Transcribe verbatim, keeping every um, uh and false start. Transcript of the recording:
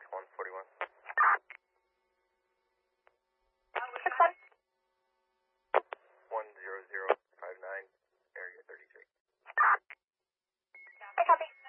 six one forty-one. six one. one zero zero five nine, area thirty-three. I copy.